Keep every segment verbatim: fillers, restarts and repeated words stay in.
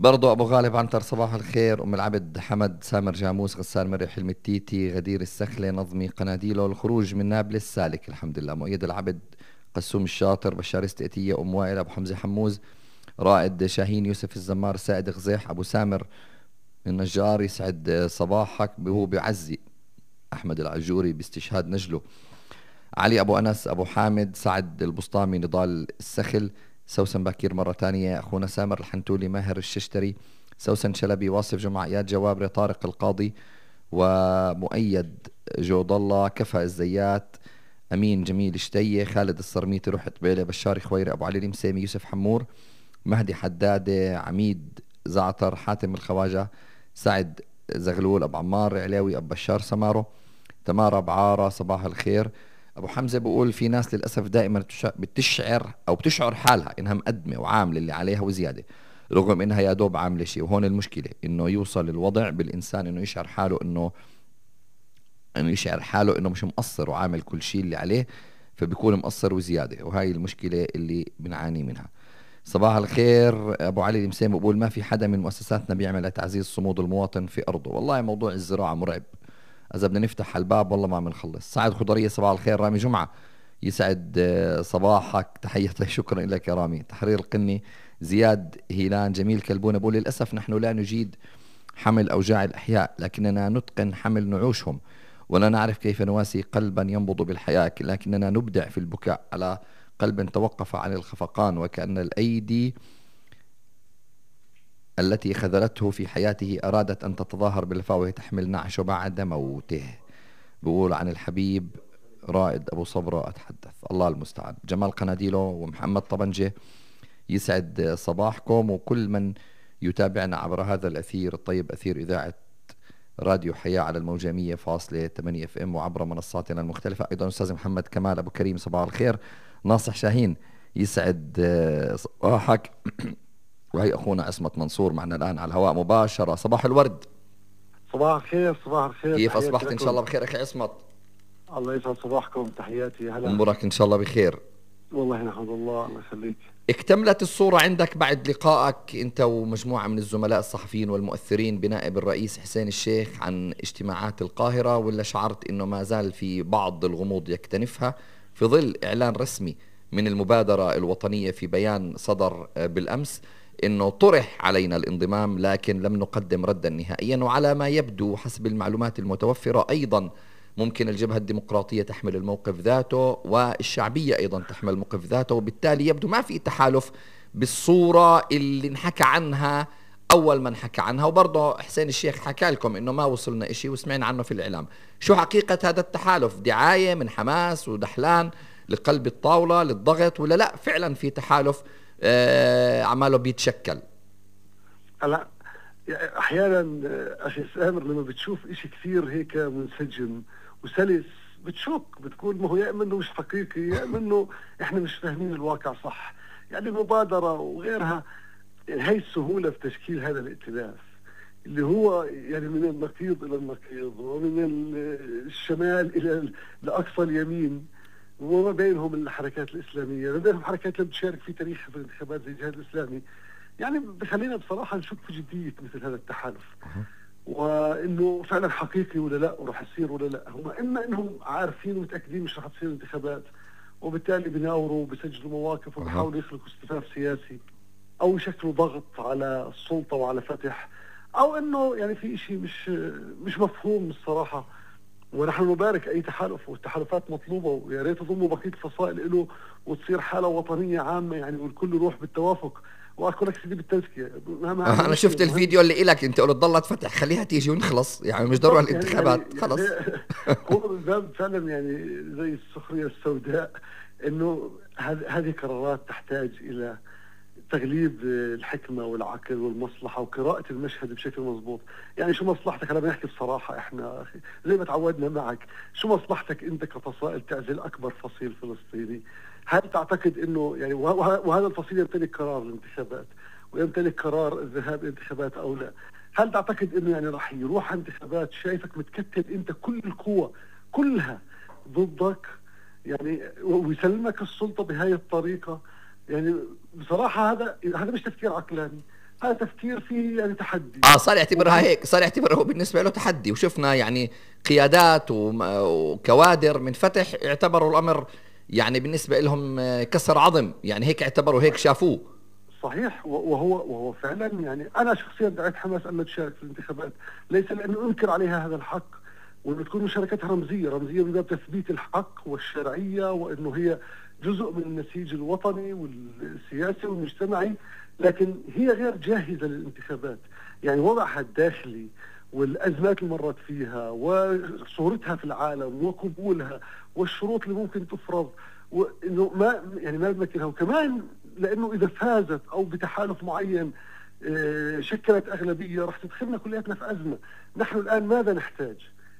برضو ابو غالب عنتر صباح الخير. ام العبد حمد سامر جاموس غسان مري حلم التيتي غدير السخله نظمي قناديله الخروج من نابلس سالك الحمد لله مؤيد العبد قسوم الشاطر بشار استئتية ام وائل ابو حمزه حموز رائد شاهين يوسف الزمار سائد غزيح ابو سامر النجار يسعد صباحك هو بيعزي احمد العجوري باستشهاد نجله علي ابو انس ابو حامد سعد البسطامي نضال السخل سوسن باكير مرة ثانية أخونا سامر الحنتولي ماهر الششتري سوسن شلبي واصف جمعة إياد جوابري طارق القاضي ومؤيد جود الله كفى الزيات أمين جميل شتية خالد الصرميتي رحت بيلة بشار خويري أبو علي المسيمي يوسف حمور مهدي حدادة عميد زعتر حاتم الخواجة سعد زغلول أبو عمار علاوي أبو بشار سمارو تمارا بعارة صباح الخير. ابو حمزه بيقول في ناس للاسف دائما بتشعر او بتشعر حالها انها مقدمه وعامله اللي عليها وزياده رغم انها يا دوب عامله شيء، وهون المشكله انه يوصل الوضع بالانسان انه يشعر حاله انه انه يشعر حاله انه مش مقصر وعامل كل شيء اللي عليه، فبيكون مقصر وزياده، وهاي المشكله اللي بنعاني منها. صباح الخير. ابو علي المسيم بقول ما في حدا من مؤسساتنا بيعمل تعزيز صمود المواطن في ارضه. والله موضوع الزراعه مرعب، اذا بدنا نفتح الباب والله ما بنخلص. سعد خضريه صباح الخير. رامي جمعه يسعد آه، صباحك تحياتي شكرا لك يا رامي. تحرير القني زياد هيلان جميل كلبونه بقول للاسف نحن لا نجيد حمل اوجاع الاحياء لكننا نتقن حمل نعوشهم، ولا نعرف كيف نواسي قلبا ينبض بالحياه لكننا نبدع في البكاء على قلب توقف عن الخفقان، وكأن الأيدي التي خذلته في حياته أرادت أن تتظاهر بالوفاء وهي تحمل نعشه بعد موته. بقول عن الحبيب رائد أبو صبرة أتحدث. الله المستعان. جمال قناديلو ومحمد طبنجة يسعد صباحكم وكل من يتابعنا عبر هذا الأثير الطيب، أثير إذاعة راديو حياة على الموجة مية فاصلة ثمانية اف ام وعبر منصاتنا المختلفة. أيضا أستاذ محمد كمال أبو كريم صباح الخير. ناصح شاهين يسعد صباحك. وهي أخونا عصمت منصور معنا الآن على الهواء مباشرة. صباح الورد. صباح الخير. صباح الخير. كيف تحياتي أصبحت؟ لكم. إن شاء الله بخير أخي عصمت. الله يسعد صباحكم. تحياتي. هلا. أمورك إن شاء الله بخير. والله نحمد الله. الله يخليك. اكتملت الصورة عندك بعد لقائك أنت ومجموعة من الزملاء الصحفيين والمؤثرين بنائب الرئيس حسين الشيخ عن اجتماعات القاهرة، ولا شعرت أنه ما زال في بعض الغموض يكتنفها في ظل إعلان رسمي من المبادرة الوطنية في بيان صدر بالأمس أنه طرح علينا الانضمام لكن لم نقدم ردا نهائيا، وعلى ما يبدو حسب المعلومات المتوفرة أيضا ممكن الجبهة الديمقراطية تحمل الموقف ذاته والشعبية أيضا تحمل الموقف ذاته، وبالتالي يبدو ما في تحالف بالصورة اللي انحكى عنها أول ما انحكى عنها. وبرضه حسين الشيخ حكى لكم إنه ما وصلنا إشي وسمعنا عنه في الإعلام. شو حقيقة هذا التحالف؟ دعاية من حماس ودحلان لقلب الطاولة للضغط، ولا لا فعلا في تحالف آه عماله بيتشكل؟ هلا احيانا اخي سامر لما بتشوف اشي كثير هيك منسجم وسلس بتشك، بتقول ما هو يا اما انه مش حقيقي يا اما انه احنا مش فاهمين الواقع صح. يعني المبادرة وغيرها، يعني هاي السهولة في تشكيل هذا الائتلاف اللي هو يعني من النقيض الى النقيض ومن الشمال الى لاقصى اليمين، وما بينهم الحركات الاسلاميه، ما بينهم حركات لم تشارك في تاريخ في الانتخابات زي الجهاد الاسلامي. يعني بخلينا بصراحه نشك في جديه مثل هذا التحالف، وانه فعلا حقيقي ولا لا وراح يصير ولا لا. هم اما انهم عارفين ومتاكدين مش راح تصير انتخابات وبالتالي بيناوروا وبيسجلوا مواقف وبيحاولوا يخلقوا استفاف سياسي، او يشكلوا ضغط على السلطه وعلى فتح، او انه يعني في شيء مش مش مفهوم الصراحه. ونحن نبارك اي تحالف، والتحالفات مطلوبه ويا ريت تضموا بقيه الفصائل له وتصير حاله وطنيه عامه يعني والكل يروح بالتوافق. واقول لك سيدي بالتزكيه انا شفت الفيديو اللي إلك انت قلت ضلت فتح خليها تيجي ونخلص، يعني مش ضروري الانتخابات يعني خلص. هو الباب فعلا يعني زي السخريه السوداء، انه هذه قرارات تحتاج الى تغليب الحكمة والعقل والمصلحة وقراءة المشهد بشكل مضبوط. يعني شو مصلحتك؟ أنا بنحكي بصراحة، إحنا أخي زي ما تعودنا معك، شو مصلحتك أنت كفصائل تعزل أكبر فصيل فلسطيني؟ هل تعتقد إنه يعني وهذا الفصيل يمتلك قرار الانتخابات ويمتلك قرار الذهاب للانتخابات أو لا؟ هل تعتقد إنه يعني راح يروح انتخابات شايفك متكتل أنت كل القوة كلها ضدك يعني ويسلمك السلطة بهاي الطريقة؟ يعني بصراحة هذا هذا مش تفكير عقلاني، هذا تفكير فيه يعني تحدي. اه صار يعتبرها هيك، صار يعتبرها هو بالنسبه له تحدي، وشفنا يعني قيادات وم- وكوادر من فتح اعتبروا الامر يعني بالنسبه لهم آه، كسر عظم، يعني هيك اعتبروا، هيك شافوه. صحيح، وهو وهو فعلا يعني انا شخصيا دعيت حماس ان لا تشارك في الانتخابات، ليس لانه انكر عليها هذا الحق وانه تكون مشاركتها رمزيه، رمزيه من باب تثبيت الحق والشرعيه، وانه هي جزء من النسيج الوطني والسياسي والمجتمعي، لكن هي غير جاهزه للانتخابات. يعني وضعها الداخلي والازمات اللي مرت فيها وصورتها في العالم وقبولها والشروط اللي ممكن تفرض، وانه ما يعني ما بمكنها، وكمان لانه اذا فازت او بتحالف معين آه، شكلت اغلبيه راح تدخلنا كلياتنا في ازمه. نحن الان ماذا نحتاج؟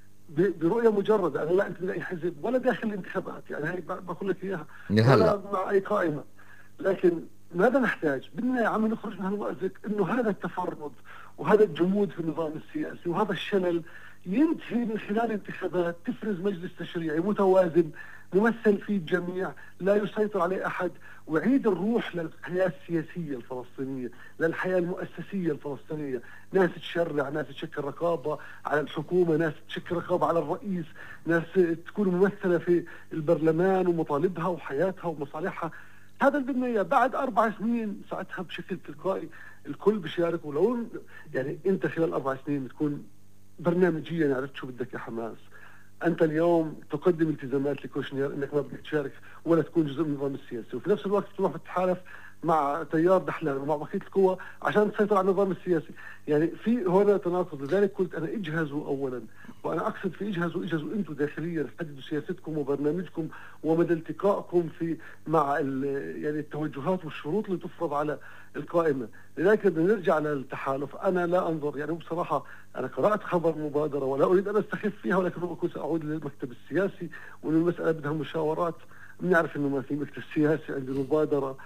ب- برؤيه مجرده، انا لا انتمي لاي حزب ولا داخل الانتخابات، يعني هي ب- بقول لك اياها، من ولا هلا مع اي قائمه، لكن ماذا نحتاج؟ بدنا يا عم نخرج من هالمأزق، انه هذا التفرد وهذا الجمود في النظام السياسي وهذا الشلل ينتهي من خلال انتخابات تفرز مجلس تشريعي متوازن ممثل فيه الجميع، لا يسيطر عليه احد، وعيد الروح للحياه السياسيه الفلسطينيه، للحياه المؤسسيه الفلسطينيه، ناس تشرع، ناس تشكل رقابه على الحكومه، ناس تشكل رقابه على الرئيس، ناس تكون ممثله في البرلمان ومطالبها وحياتها ومصالحها. هذا اللي بدنا اياه. بعد اربع سنين ساعتها بشكل تلقائي الكل بيشارك، ولو يعني انت خلال اربع سنين بتكون برنامجيا عرفت شو بدك يا حماس. انت اليوم تقدم التزامات لكوشنير انك ما بدك تشارك ولا تكون جزء من النظام السياسي، وفي نفس الوقت تروح تتحالف مع تيار دحلان ومع بقيه القوى عشان تسيطر على النظام السياسي. يعني في هنا تناقض، لذلك قلت انا اجهزوا اولا، وانا اقصد في اجهزوا اجهزوا انتم داخليا، حددوا سياستكم وبرنامجكم ومدى التقائكم في مع يعني التوجهات والشروط اللي تفرض على القائمه. لذلك بدنا نرجع للتحالف. انا لا انظر يعني بصراحه، انا قرات خبر مبادره ولا اريد ان استخف فيها، ولكن بكون ساعود للمكتب السياسي، وان المساله بدها مشاورات. بنعرف انه ما في مكتب سياسي عند مبادره،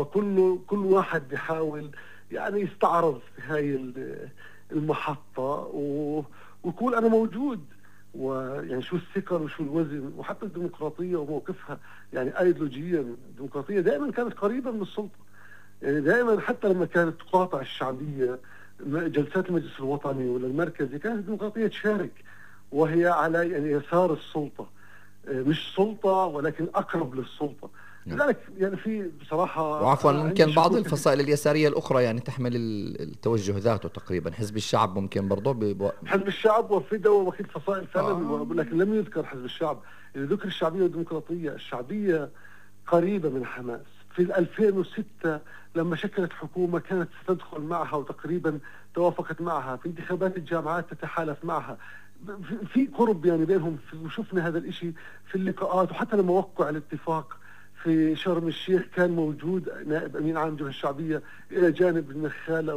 وكل كل واحد بيحاول يعني يستعرض في هاي المحطه و... ويقول انا موجود، ويعني شو الثقل وشو الوزن. وحتى الديمقراطيه وموقفها يعني ايديولوجيا، الديمقراطيه دائما كانت قريبه من السلطه، يعني دائما حتى لما كانت تقاطع الشعبيه جلسات المجلس الوطني ولا المركزي كانت الديمقراطيه تشارك، وهي على يعني يسار السلطه، مش سلطه ولكن اقرب للسلطه. نعم. لذلك يعني في بصراحه وعفوا أنا عندي ممكن بعض شكوك كثير. الفصائل اليساريه الاخرى يعني تحمل ال- التوجه ذاته تقريبا، حزب الشعب ممكن برضه بيبو... حزب الشعب وفيدا وبقيه الفصائل آه. فعلا، لكن لم يذكر حزب الشعب. اذا ذكر الشعبيه والديمقراطيه، الشعبيه قريبه من حماس. في ألفين وستة لما شكلت حكومه كانت ستدخل معها وتقريبا توافقت معها، في انتخابات الجامعات تتحالف معها، في- في قرب يعني بينهم، وشفنا هذا الاشي في اللقاءات. وحتى لما وقعوا الاتفاق في شرم الشيخ كان موجود نائب امين عام الجبهه الشعبيه الى جانب النخاله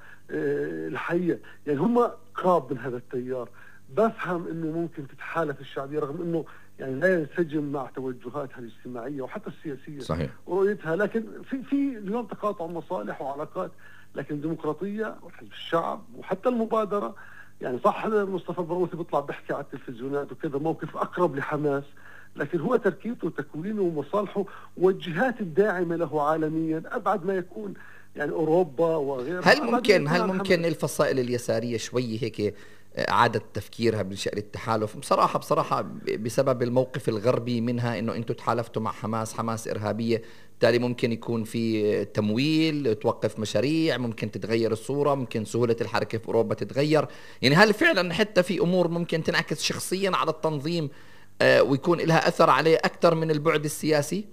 والحيه، يعني هم قراب من هذا التيار. بفهم انه ممكن تتحالف الشعبيه رغم انه يعني لا ينسجم مع توجهاتها الاجتماعيه وحتى السياسيه صحيح. ورؤيتها، لكن في في اليوم تقاطع مصالح وعلاقات. لكن الديمقراطيه وحزب الشعب وحتى المبادره، يعني صح مصطفى البرغوثي بيطلع بيحكي على التلفزيونات وكذا موقف اقرب لحماس، لكن هو تركيبته وتكوينه ومصالحه والجهات الداعمه له عالميا ابعد ما يكون، يعني اوروبا وغيرها هل ابعد ما ممكن يكون هل عن ممكن حماس. الفصائل اليساريه شوي هيك اعادت تفكيرها بشأن التحالف؟ بصراحه بصراحه ب- بسبب الموقف الغربي منها، انه انتم تحالفتوا مع حماس، حماس ارهابيه، بالتالي ممكن يكون في تمويل، توقف مشاريع، ممكن تتغير الصوره، ممكن سهوله الحركه في اوروبا تتغير. يعني هل فعلا حتى في امور ممكن تنعكس شخصيا على التنظيم آه، ويكون لها اثر عليه اكثر من البعد السياسي؟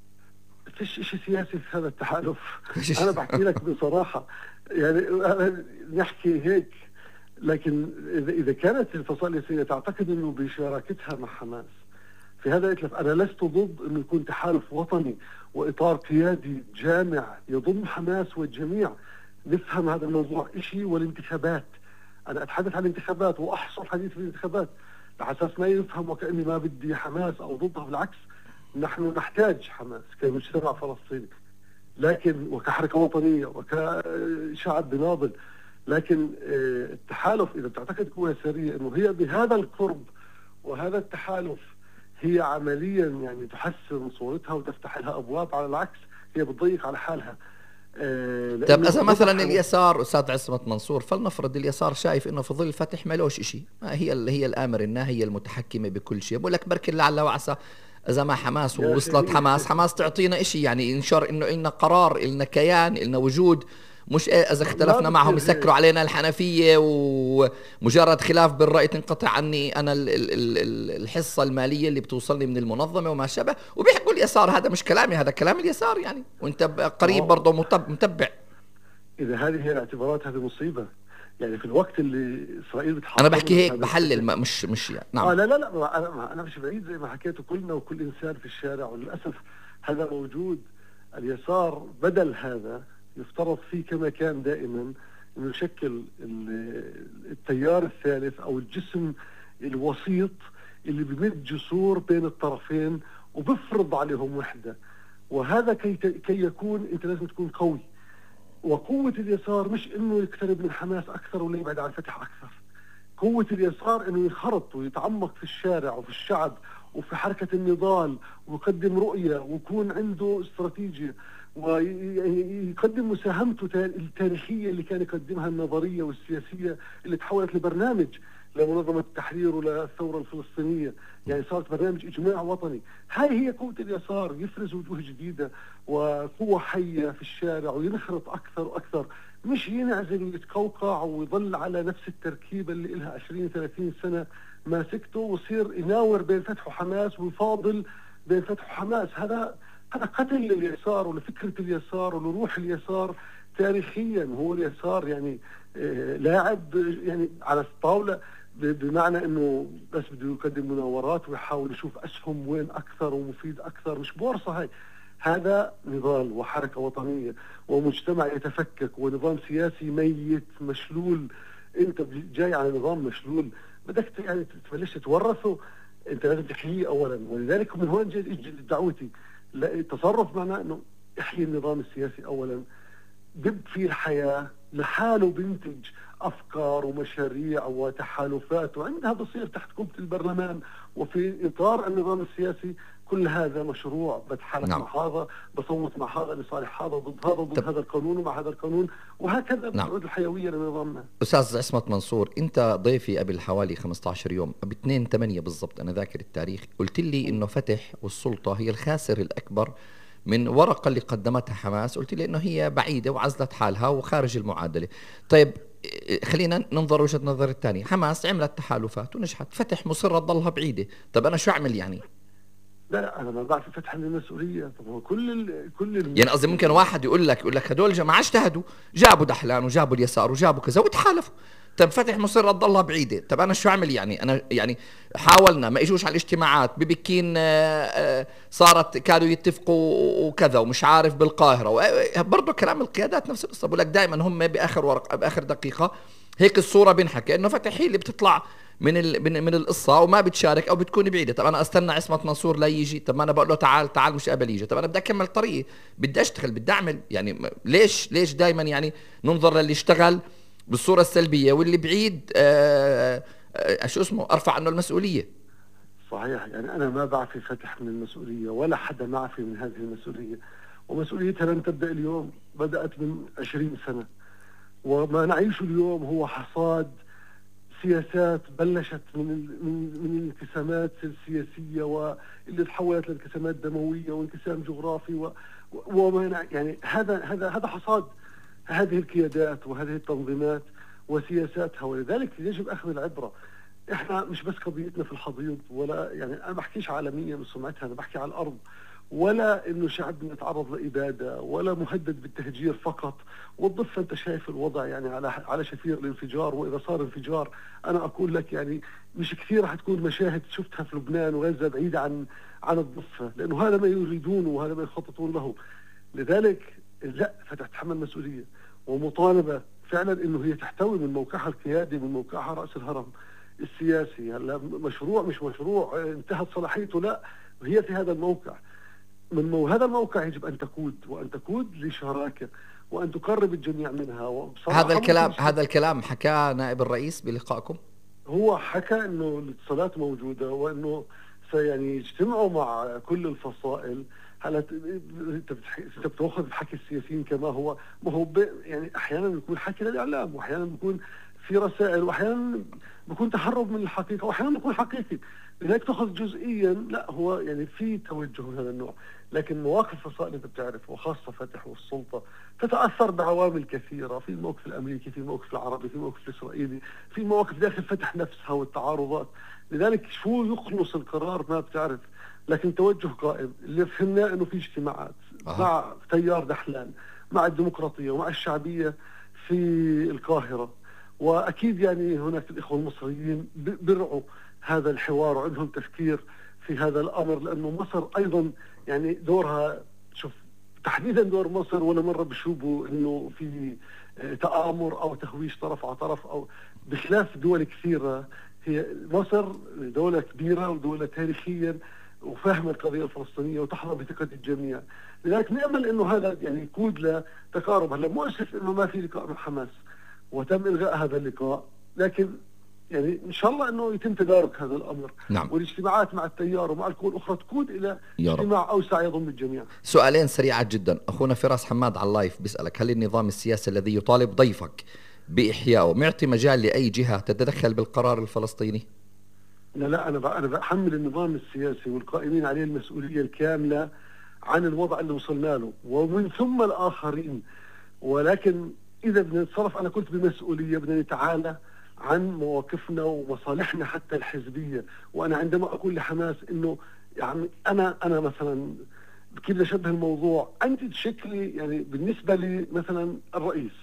فيش شيء سياسي في هذا التحالف. انا بحكي لك بصراحه، يعني أنا نحكي هيك، لكن اذا اذا كانت الفصائل اليساريه تعتقد انه بشراكتها مع حماس في هذا الاتلاف، انا لست ضد انه يكون تحالف وطني واطار قيادي جامع يضم حماس والجميع. نفهم هذا الموضوع شيء، والانتخابات انا اتحدث عن الانتخابات واحصر حديث في الانتخابات، على اساس ما يفهم وكاني ما بدي حماس او ضدها. بالعكس، نحن نحتاج حماس كمجتمع فلسطيني، لكن وكحركه وطنيه وكشعب بناضل. لكن آه، التحالف اذا بتعتقد قوى يساريه انه هي بهذا القرب وهذا التحالف هي عمليا يعني تحسن صورتها وتفتح لها ابواب، على العكس هي بتضيق على حالها. آه طيب إذا مثلا وضح. اليسار أستاذ عصمت منصور، فلنفرض اليسار شايف إنه في ظل الفتح ما لوش إشي، ما هي ال- هي الآمر الناهي المتحكمة بكل شيء، بقول لك بركي لعل وعسى إذا ما حماس يا أخي ووصلت هي حماس، حماس تعطينا إشي يعني ينشر إنه إلنا قرار، إلنا كيان، إلنا وجود، مش إيه إذا ما ما اختلفنا معهم بتصير يسكروا هيك. علينا الحنفية ومجرد خلاف بالرأي تنقطع عني أنا ال- ال- ال- ال- الحصة المالية اللي بتوصلني من المنظمة وما شابه، وبيحكوا اليسار. هذا مش كلامي، هذا كلام اليسار يعني، وأنت ب- ما قريب هو برضه متب- متبع. اذا هذه هي الاعتبارات هذه مصيبه. يعني في الوقت اللي اسرائيل انا بحكي بتحاصرنا هيك بهذا بحلل، الشكل. ما مش مش يعني اه نعم. لا لا لا، ما انا ما انا مش بعيد زي ما حكيت، كلنا وكل انسان في الشارع، وللاسف هذا موجود. اليسار بدل هذا يفترض فيه كما كان دائما انه يشكل ال- التيار الثالث او الجسم الوسيط اللي بيمد جسور بين الطرفين وبفرض عليهم وحده. وهذا كي ت- كي يكون انت لازم تكون قوي. وقوة اليسار مش انه يقترب من حماس اكثر ولا يبعد عن فتح اكثر. قوة اليسار انه ينخرط ويتعمق في الشارع وفي الشعب وفي حركة النضال، ويقدم رؤية ويكون عنده استراتيجية، ويقدم مساهمته التاريخية اللي كان يقدمها النظرية والسياسية اللي تحولت لبرنامج لمنظمة التحرير وللثورة الفلسطينية. يعني صارت برنامج إجماع وطني. هاي هي قوة اليسار، يفرز وجوه جديدة وقوة حية في الشارع وينخرط أكثر وأكثر، مش ينعزل ويتقوقع ويظل على نفس التركيبة اللي لها عشرين ثلاثين سنة ماسكته، ويصير يناور بين فتح وحماس ويفاضل بين فتح وحماس. هذا هذا قتل لليسار ولفكرة اليسار ولروح اليسار تاريخيا. هو اليسار يعني آه لاعب يعني على الطاولة، بمعنى انه بس بده يقدم مناورات ويحاول يشوف اسهم وين اكثر ومفيد اكثر. مش بورصة هاي، هذا نضال وحركة وطنية ومجتمع يتفكك ونظام سياسي ميت مشلول. انت جاي على نظام مشلول، بدك يعني تبلش تورثه، انت لازم تحييه اولا. ولذلك من هون جت دعوتي. التصرف معناه انه احيي النظام السياسي اولا، دب فيه الحياة لحاله، بينتج أفكار ومشاريع وتحالفات، وعندها بصير تحت كوبة البرلمان وفي إطار النظام السياسي. كل هذا مشروع، بتحالف نعم. مع هذا، بصوت مع هذا لصالح هذا، ضد هذا، ضد طب هذا القانون ومع هذا القانون، وهكذا نعم. بتعود الحيوية لنظامنا. أستاذ عصمت منصور، أنت ضيفي قبل حوالي خمسة عشر يوم، ب اثنين ثمانية بالضبط، أنا ذاكر التاريخ، قلت لي إنه فتح والسلطة هي الخاسر الأكبر من ورقة اللي قدمتها حماس. قلت لي إنه هي بعيدة وعزلت حالها وخارج المعادلة. طيب خلينا ننظر وجهة نظر الثانية. حماس عملت تحالفات ونجحت، فتح مصرة تضلها بعيدة. طب أنا شو أعمل يعني؟ لا أنا ما بعرف فتح المسؤولية. طب هو كل ال كل ال يعني قصدي ممكن واحد يقول لك يقول لك هدول الجماعة اجتهدوا، جابوا دحلان وجابوا اليسار وجابوا كذا وتحالفوا. طب فتح مصر تضلها بعيدة. طب أنا شو أعمل يعني؟ أنا يعني حاولنا ما إجوش على الاجتماعات ببكين، آه، آه، صارت كانوا يتفقوا وكذا ومش عارف بالقاهرة. برضه كلام القيادات نفس القصة، بقول لك دائما هم بآخر ورقة بآخر دقيقة هيك الصورة بنحكي إنه فتح هي اللي بتطلع من ال... من من القصه وما بتشارك او بتكون بعيده. طب انا استنى عصمت منصور لا يجي؟ طب ما انا بقول له تعال تعال مش قابل يجي. طب انا بدي اكمل طريقي، بدي اشتغل، بدي اعمل يعني. ليش ليش دائما يعني ننظر للي اشتغل بالصوره السلبيه واللي بعيد آه آه شو اسمه ارفع عنه المسؤوليه؟ صحيح. يعني أنا ما بعفي فتح من المسؤولية ولا حدا معفي من هذه المسؤولية، ومسؤوليتها لم تبدأ اليوم، بدأت من عشرين سنة. وما نعيشه اليوم هو حصاد سياسات بلشت من من من الانقسامات السياسية واللي تحولت لانقسامات دموية وانقسام جغرافي و وما يعني هذا هذا هذا حصاد هذه القيادات وهذه التنظيمات وسياساتها. ولذلك يجب أخذ العبرة. احنا مش بس قضيتنا في الحضيض، ولا يعني انا بحكيش عالميا وسمعتها، انا بحكي على الارض. ولا انه شعبنا يتعرض لاباده ولا مهدد بالتهجير فقط. والضفه انت شايف الوضع يعني على على شفير الانفجار، واذا صار انفجار انا اقول لك يعني مش كثير حتكون مشاهد شفتها في لبنان وغزه بعيده عن عن الضفه، لانه هذا ما يريدونه وهذا ما يخططون له. لذلك لا، فتتحمل مسؤوليه ومطالبه فعلا انه هي تحتوي من موقعها القيادي، من موقعها راس الهرم السياسي. هلا مشروع مش مشروع انتهت صلاحيته، لا، هي في هذا الموقع. من مو هذا الموقع يجب أن تقود، وأن تقود لشراكة، وأن تقرب الجميع منها. هذا الكلام هذا الكلام حكاه نائب الرئيس بلقائكم؟ هو حكى أنه الاتصالات موجودة وأنه سيعني يجتمعوا مع كل الفصائل هلا انت انت بتاخذ بحكي السياسيين كما هو، ما هو يعني احيانا بيكون حكي للاعلام، واحيانا بيكون في رسائل، واحيانا بيكون تهرب من الحقيقه، واحيانا بيكون حقيقي. لذلك تاخذ جزئيا، لا هو يعني في توجه من هذا النوع. لكن مواقف فصائل انت بتعرف، وخاصه فتح والسلطه، تتاثر بعوامل كثيره، في الموقف الامريكي، في الموقف العربي، في الموقف الاسرائيلي، في مواقف داخل فتح نفسها والتعارضات. لذلك شو يخلص القرار ما بتعرف، لكن توجه قائم. اللي فهمناه انه في اجتماعات أه. مع تيار دحلان، مع الديمقراطيه ومع الشعبيه في القاهره، واكيد يعني هناك الاخوه المصريين برعوا هذا الحوار وعندهم تفكير في هذا الامر، لانه مصر ايضا يعني دورها، شوف تحديدا دور مصر ولا مره بشوفوا انه في تآمر او تهويش طرف على طرف، او بخلاف دول كثيره. هي مصر دوله كبيره ودوله تاريخيا وفاهمه القضيه الفلسطينيه وتحظى بثقه الجميع. لذلك نامل انه هذا يعني يقود لتقارب. هلا مؤسف انه ما في لقاء مع حماس وتم الغاء هذا اللقاء، لكن يعني ان شاء الله انه يتم تدارك هذا الامر. نعم. والاجتماعات مع التيار ومع القوى الاخرى تقود الى اجتماع اوسع يضم الجميع. سؤالين سريعات جدا. اخونا فراس حماد على اللايف بيسالك، هل النظام السياسي الذي يطالب ضيفك باحيائه معطي مجال لاي جهه تتدخل بالقرار الفلسطيني؟ لا لا انا انا بحمل النظام السياسي والقائمين عليه المسؤوليه الكامله عن الوضع اللي وصلنا له، ومن ثم الاخرين. ولكن اذا بدنا نتصرف، انا قلت بمسؤوليه، بدنا نتعالى عن مواقفنا ومصالحنا حتى الحزبيه. وانا عندما اقول لحماس انه يعني انا انا مثلا كيف بدي اشبه الموضوع، انت تشكلي يعني بالنسبه لي مثلا الرئيس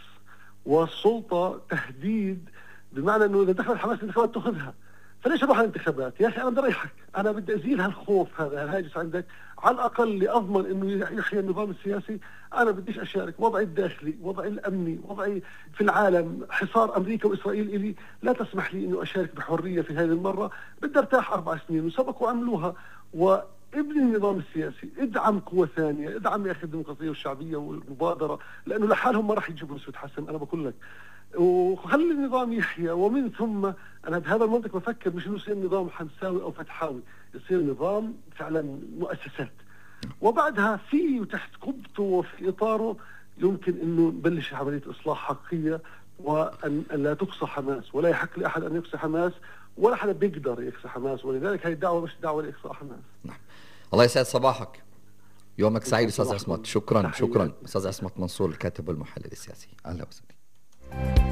والسلطه تهديد، بمعنى انه اذا دخلت حماس الانتخابات تاخذها، فليش اروح على الانتخابات؟ يا اخي انا بدي اريحك، انا بدي ازيل هالخوف هذا الهاجس عندك، على الاقل لاضمن انه يحيى النظام السياسي. انا بديش اشارك، وضعي الداخلي، وضعي الامني، وضعي في العالم، حصار امريكا واسرائيل الي لا تسمح لي انه اشارك بحريه في هذه المره. بدي ارتاح اربع سنين وسبقوا عملوها. وابني النظام السياسي، ادعم قوى ثانيه، ادعم يا اخي الديمقراطيه والشعبيه والمبادره، لانه لحالهم ما راح يجيبوا نسبه حسن، انا بقول لك. وخلي النظام يحيا، ومن ثم انا بهذا المنطق بفكر مش انه يصير نظام حمساوي او فتحاوي، يصير نظام فعلا مؤسسات، وبعدها في تحت قبته وفي اطاره يمكن انه نبلش عمليه اصلاح حقيقيه، وان لا تقصى حماس، ولا يحق لاحد ان يقصى حماس، ولا حدا بيقدر يقصى حماس. ولذلك هي الدعوه مش دعوه لاقصاء حماس. نعم. الله يسعد صباحك، يومك سعيد استاذ عصمت. شكرا شكرا استاذ عصمت منصور، الكاتب والمحلل السياسي. اهلا وسهلا.